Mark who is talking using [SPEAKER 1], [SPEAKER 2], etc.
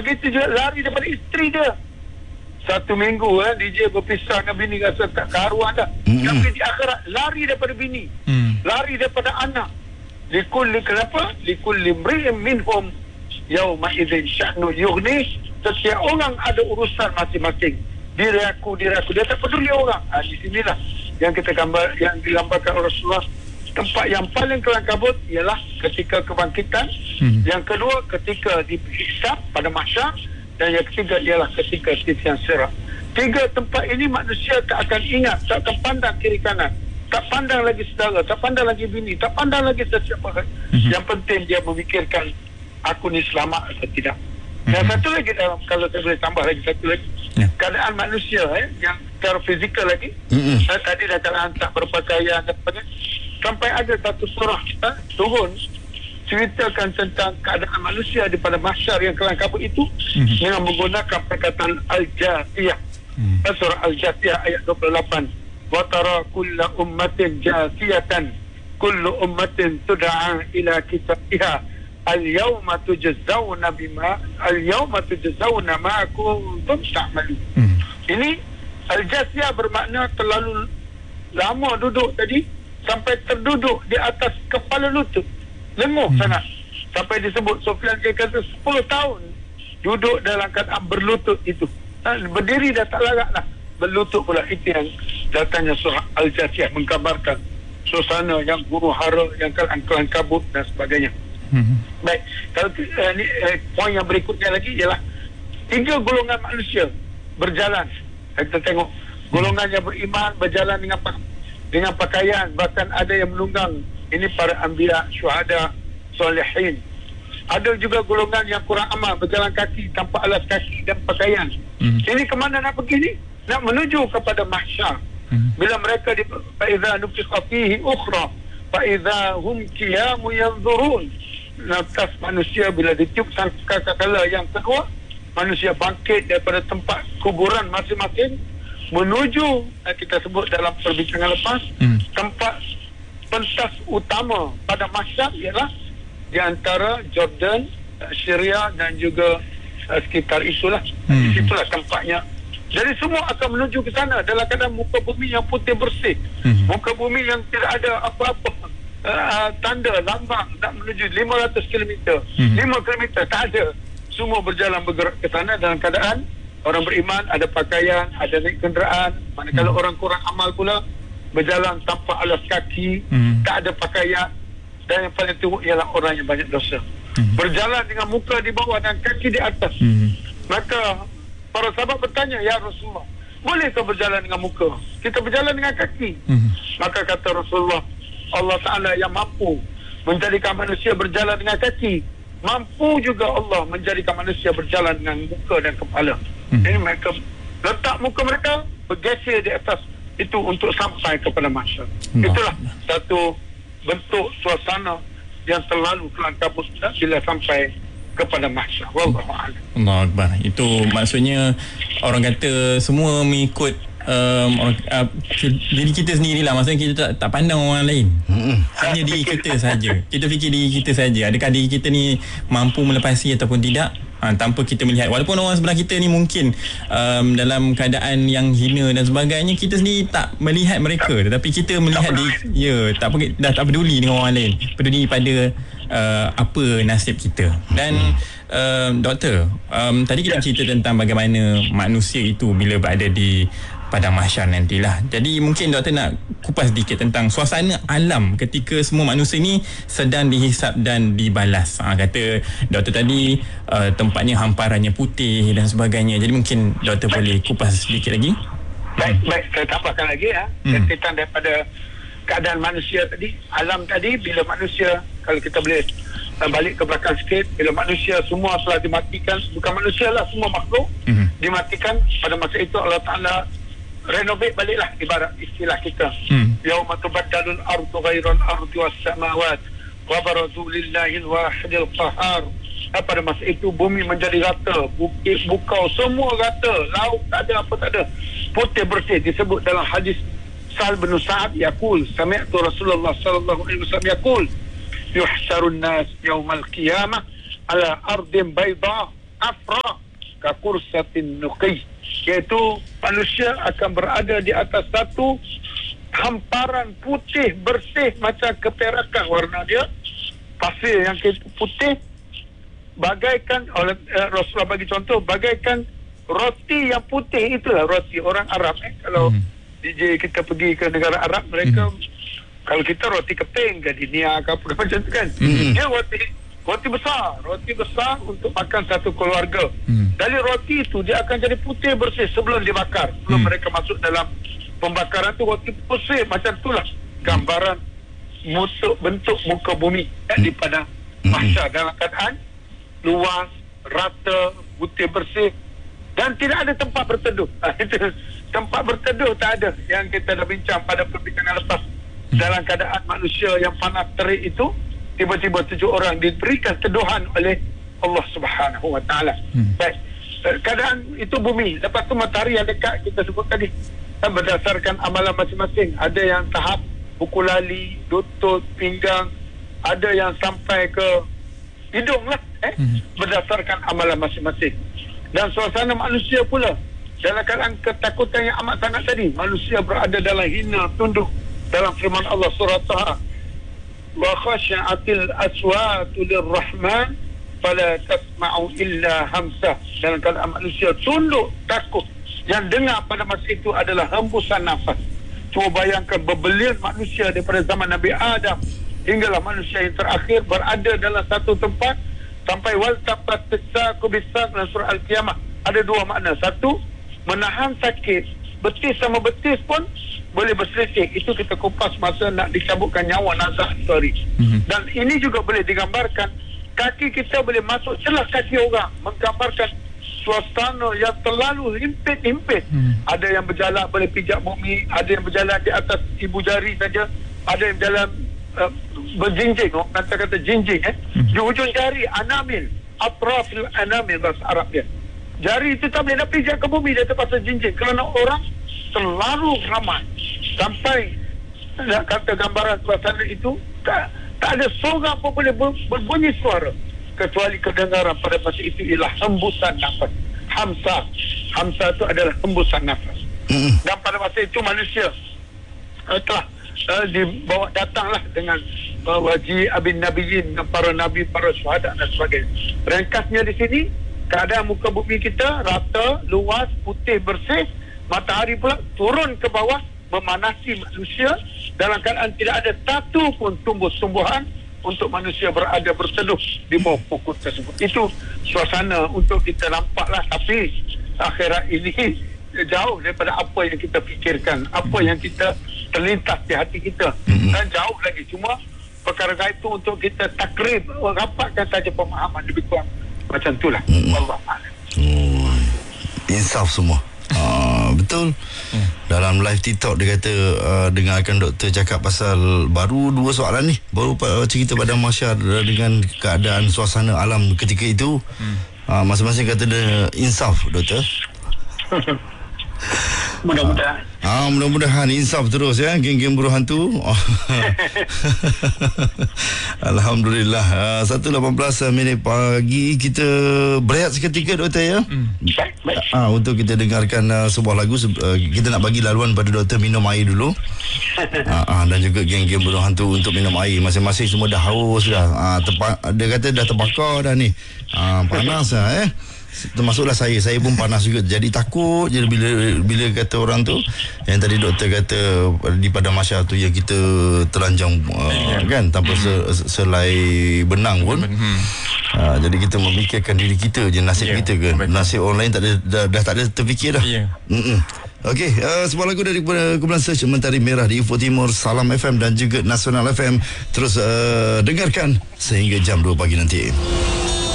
[SPEAKER 1] Begitu juga lari daripada isteri dia. Satu minggu DJ berpisah dengan bini, rasa tak karuan dah. Tapi di akhirat lari daripada bini, lari daripada anak. Kenapa? Likulli mri'in minhum yawma idzin sya'nu yughni. Setiap orang ada urusan masing-masing. Diri aku, dia tak peduli orang. Di sinilah yang kita yang digambarkan Rasulullah. Tempat yang paling kelam kabut ialah ketika kebangkitan. Yang kedua ketika dihisab pada mahsyar, dan yang ketiga ialah ketika titian sirat. 3 tempat ini manusia tak akan ingat, tak akan pandang kiri kanan, tak pandang lagi saudara, tak pandang lagi bini, tak pandang lagi sesiapa. Yang penting dia memikirkan aku ni selamat atau tidak. Dan satu lagi, kalau saya boleh tambah lagi satu lagi, keadaan manusia yang secara fizikal lagi. Tadi dah katakan tak berpakaian dan sebagainya. Sampai ada satu surah turun ceritakan tentang keadaan manusia di pada mahsyar yang kelam kabut itu dengan menggunakan perkataan Al-Jathiyah. Surah Al-Jathiyah ayat 28. Wa tara kulla ummatin jathiyatan kullu ummatin tud'a ila kitabiha al-yawma tujzauna ma kuntum ta'malun. Ini Al-Jathiyah bermakna terlalu lama duduk tadi, sampai terduduk di atas kepala lutut, lenguh sangat, sampai disebut Sufyan kata 10 tahun duduk dalam keadaan berlutut itu. Berdiri dah tak larat lah, berlutut pula. Itu yang datangnya surah Al-Jathiyah, menggambarkan suasana yang huru hara, yang kelam kabut dan sebagainya. Baik, kalau poin yang berikutnya lagi ialah 3 golongan manusia berjalan. Kita tengok golongan yang beriman berjalan dengan pakaian, bahkan ada yang menunggang. Ini para anbiya, syuhada, solehin. Ada juga golongan yang kurang amal, berjalan kaki tanpa alas kaki dan pakaian. Ini kemana nak pergi ni? Nak menuju kepada mahsyar. Bila mereka fa'idha nufikha fihi ukhra fa'idha hum qiyamu yanzurun. Nafas manusia bila ditiup sangkakala yang kedua, manusia bangkit daripada tempat kuburan masing-masing menuju, kita sebut dalam perbincangan lepas, tempat pentas utama pada mahsyar ialah di antara Jordan, Syria dan juga sekitar itulah. Situlah tempatnya. Jadi semua akan menuju ke sana dalam keadaan muka bumi yang putih bersih, muka bumi yang tidak ada apa-apa tanda lambang nak menuju 500 km, 5 km tak ada. Semua berjalan bergerak ke sana dalam keadaan orang beriman ada pakaian, ada naik kenderaan. Manakala orang kurang amal pula berjalan tanpa alas kaki, tak ada pakaian. Dan yang paling teruk ialah orang yang banyak dosa, berjalan dengan muka di bawah dan kaki di atas. Maka para sahabat bertanya, ya Rasulullah, bolehkah berjalan dengan muka? Kita berjalan dengan kaki. Maka kata Rasulullah, Allah Ta'ala yang mampu menjadikan manusia berjalan dengan kaki, mampu juga Allah menjadikan manusia berjalan dengan muka dan kepala. Ini mereka letak muka mereka bergeser di atas itu untuk sampai kepada mahsyar. Itulah satu bentuk suasana yang terlalu kelam kabut bila sampai kepada mahsyar. Wallahu a'lam.
[SPEAKER 2] Allahu Akbar. Itu maksudnya orang kata semua mengikut diri kita sendirilah. Maksudnya kita tak pandang orang lain, hanya diri kita saja. Kita fikir diri kita saja. Adakah diri kita ni mampu melepasi ataupun tidak, tanpa kita melihat. Walaupun orang sebelah kita ni mungkin dalam keadaan yang hina dan sebagainya, kita sendiri tak melihat mereka, tetapi kita melihat dia, dah tak peduli dengan orang lain, peduli pada apa nasib kita. Dan doktor, tadi kita cerita tentang bagaimana manusia itu bila berada di padang mahsyar nantilah. Jadi mungkin doktor nak kupas sedikit tentang suasana alam ketika semua manusia ni sedang dihisap dan dibalas. Kata doktor tadi tempatnya hamparannya putih dan sebagainya. Jadi mungkin doktor boleh kupas sedikit lagi.
[SPEAKER 1] Baik, saya tambahkan lagi kaitan daripada keadaan manusia tadi, alam tadi. Bila manusia, kalau kita boleh balik ke belakang sikit, bila manusia semua telah dimatikan, bukan manusia lah, semua makhluk dimatikan, pada masa itu Allah Ta'ala renovate baliklah, ibarat istilah kita, yauma tubaddalul ardu ghairal ardi was samawat wa barazu lillahi al-wahidil qahhar. Pada masa itu bumi menjadi rata, bukit bukau semua rata, laut tak ada, apa tak ada, putih bersih. Disebut dalam hadis Sa'ad bin Sa'ad yaqul, sami'tu Rasulullah sallallahu alaihi wasallam yaqul, yuhsyarun nas yaumal qiyamah ala ardin bayda afra qursatin nuqi, iaitu manusia akan berada di atas satu hamparan putih bersih macam keperakan warna dia, pasir yang putih, bagaikan oleh Rasulullah bagi contoh, bagaikan roti yang putih. Itulah roti orang Arab. Kalau DJ kita pergi ke negara Arab, mereka kalau kita roti keping, gardenia ke apa macam tu kan, dia roti besar untuk makan satu keluarga. Dari roti itu dia akan jadi putih bersih sebelum dibakar. Sebelum mereka masuk dalam pembakaran tu, roti bersih macam itulah gambaran bentuk muka bumi di padang mahsyar, dalam keadaan luas, rata, putih bersih, dan tidak ada tempat berteduh. Tempat berteduh tak ada, yang kita dah bincang pada perbincangan lepas. Dalam keadaan manusia yang panas terik itu, tiba-tiba 7 orang diberikan teduhan oleh Allah Subhanahu Wa Taala. Baik, keadaan itu bumi. Lepas tu matahari yang dekat kita sebut tadi, berdasarkan amalan masing-masing. Ada yang tahap buku lali, lutut, pinggang, ada yang sampai ke hidung lah, berdasarkan amalan masing-masing. Dan suasana manusia pula, dalam keadaan ketakutan yang amat sangat tadi, manusia berada dalam hina tunduk. Dalam firman Allah surah Taha, wa khasyatil aswatu lirrahman fala tasma'u illa hamsah. Dalam keadaan manusia tunduk takut, yang dengar pada masa itu adalah hembusan nafas. Cuba bayangkan berbelian manusia daripada zaman Nabi Adam hinggalah manusia yang terakhir berada dalam satu tempat sampai wal taqat tisaqu bisaq dalam surah Al-Qiyamah. Ada 2 makna. Satu, menahan sakit, betis sama betis pun boleh berselisih. Itu kita kupas masa nak dicabutkan nyawa nazak itu hari. Dan ini juga boleh digambarkan, kaki kita boleh masuk celah kaki orang, menggambarkan suasana yang terlalu himpit. Ada yang berjalan boleh pijak bumi, ada yang berjalan di atas ibu jari saja, ada yang berjalan berjinjing, kata-kata jinjing di hujung jari, anamil, atrafil anamil bahasa Arab dia. Jari itu tak boleh nak pijak ke bumi, dia terpaksa jinjing kerana orang terlalu ramai. Sampai nak kata gambaran suasana itu, tak ada seorang pun boleh berbunyi suara kecuali kedengaran pada masa itu ialah hembusan nafas. Hamsa itu adalah hembusan nafas. Dan pada masa itu manusia telah dibawa datanglah dengan waji abin nabiyyin, dengan para nabi, para syuhada dan sebagainya. Ringkasnya di sini, keadaan muka bumi kita rata, luas, putih, bersih. Matahari pula turun ke bawah memanasi manusia dalam keadaan tidak ada satu pun tumbuh-tumbuhan untuk manusia berada berteduh di bawah pokok tersebut. Itu suasana untuk kita nampaklah. Tapi akhirat ini jauh daripada apa yang kita fikirkan, apa yang kita terlintas di hati kita, dan jauh lagi. Cuma perkara itu untuk kita takrib, rapatkan saja pemahaman lebih kurang macam itulah. Wallahualam.
[SPEAKER 3] Insaf semua. Betul. Dalam live TikTok dia kata dengarkan doktor cakap pasal baru 2 soalan ni, baru cerita pada mahsyar dengan keadaan suasana alam ketika itu. Masing-masing kata dia insaf doktor.
[SPEAKER 1] Mudah-mudahan.
[SPEAKER 3] Mudah-mudahan insaf terus ya, geng-geng buruh hantu. Alhamdulillah. 1:18 pagi, kita berehat seketika doktor ya.
[SPEAKER 1] Baik.
[SPEAKER 3] Untuk kita dengarkan sebuah lagu. Kita nak bagi laluan pada doktor minum air dulu. Dan juga geng-geng buruh hantu untuk minum air. Masing-masing semua dah haus dah. Dia kata dah terbakar dah ni. Panas lah termasuklah saya pun panas juga. Jadi takut je bila kata orang tu yang tadi doktor kata di padang mahsyar tu ya, kita telanjang kan tanpa selai benang pun. Jadi kita memikirkan diri kita je, nasib kita ke, nasib orang lain tak ada, dah tak ada terfikir dah. Okey, sebuah lagu dari kumpulan Search Mentari Merah di Info Timur, Salam FM dan juga Nasional FM. Terus dengarkan sehingga jam 2 pagi nanti.